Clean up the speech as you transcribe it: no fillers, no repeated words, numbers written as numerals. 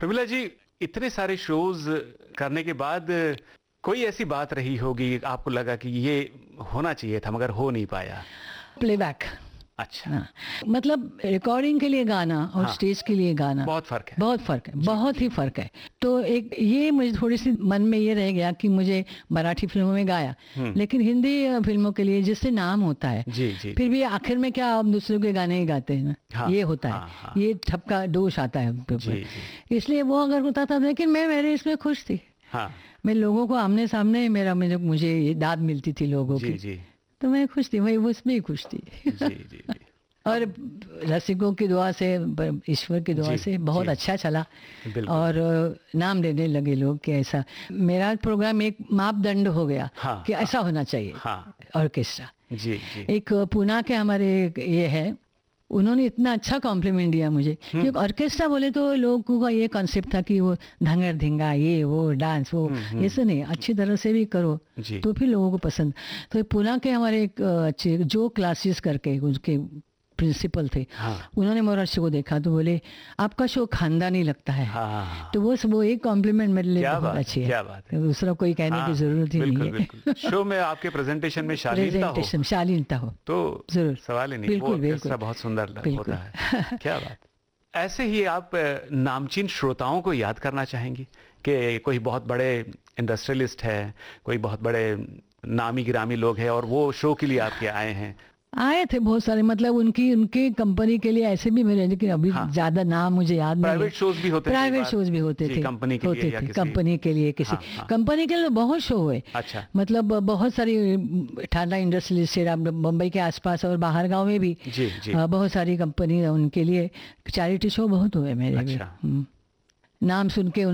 विमला जी, इतने सारे शोज करने के बाद कोई ऐसी बात रही होगी आपको लगा कि ये होना चाहिए था मगर हो नहीं पाया? प्लेबैक। अच्छा। हाँ, मतलब रिकॉर्डिंग के लिए गाना और हाँ, स्टेज के लिए गाना बहुत फर्क है। बहुत फर्क है, बहुत ही फर्क है। तो एक ये मुझे थोड़ी सी मन में ये रह गया कि मुझे मराठी फिल्मों में गाया, लेकिन हिंदी फिल्मों के लिए जिससे नाम होता है, जी जी। फिर भी आखिर में क्या हम दूसरों के गाने ही गाते हैं ना। हाँ, ये होता है। हाँ, हाँ। ये ठपका दोष आता है उनके जी ऊपर। जी। इसलिए वो अगर होता था, लेकिन मैं मेरे इसमें खुश थी। हाँ, मैं लोगों को आमने सामने मुझे ये दाद मिलती थी लोगों जी की, जी तो मैं खुश थी, मैं उसमें ही खुश थी। जी जी जी। और रसिकों की दुआ से, ईश्वर की दुआ जी, से बहुत जी। अच्छा चला। बिल्कुल। और नाम देने लगे लोग कि ऐसा मेरा प्रोग्राम एक मापदंड हो गया हाँ, कि ऐसा होना चाहिए हाँ। ऑर्केस्ट्रा। जी जी। एक पूना के हमारे ये है, उन्होंने इतना अच्छा कॉम्प्लीमेंट दिया मुझे, क्योंकि ऑर्केस्ट्रा बोले तो लोगों का ये कॉन्सेप्ट था कि वो धंगर धिंगा, ये वो डांस वो, ऐसे नहीं, अच्छी तरह से भी करो जी। तो फिर लोगों को पसंद। तो पूना के हमारे एक अच्छे जो क्लासेस करके उनके प्रिंसिपल थे, हाँ। उन्होंने मोराशी को देखा तो बोले आपका शो खानदानी लगता है। हाँ, तो वो एक कॉम्प्लीमेंट मेरे लिए क्या बहुत बात अच्छी है, है। क्या बात है। दूसरा कोई कहने की जरूरत ही बिल्कुल नहीं है। बिल्कुल। शो में आपके प्रेजेंटेशन में शालीनता हो प्रेजेंटेशन शालीनता हो तो जरूर, सवाल ही नहीं। बिल्कुल, वो ऑर्केस्ट्रा बिल्कुल, बहुत सुंदर बिल्कुल। होता है। क्या बात। ऐसे ही आप नामचीन श्रोताओं को याद करना चाहेंगी कि कोई बहुत बड़े इंडस्ट्रियलिस्ट है, कोई बहुत बड़े नामी गिरामी लोग हैं और वो शो के लिए आपके आए हैं? आए थे बहुत सारे, मतलब उनकी कंपनी के लिए ऐसे भी मेरे, लेकिन अभी हाँ। ज्यादा नाम मुझे याद नहीं है। प्राइवेट शोज भी होते थे? प्राइवेट शोज भी होते जी, थे, कंपनी के लिए या किसी कंपनी के लिए, किसी हाँ, हाँ। कंपनी के लिए बहुत शो हुए। अच्छा। मतलब बहुत सारी ठाणा इंडस्ट्रियलिस्ट, बम्बई के आसपास और बाहर गांव में भी जी जी। बहुत सारी कंपनी, उनके लिए चैरिटी शो बहुत हुए मेरे भी। अच्छा। नाम सुन के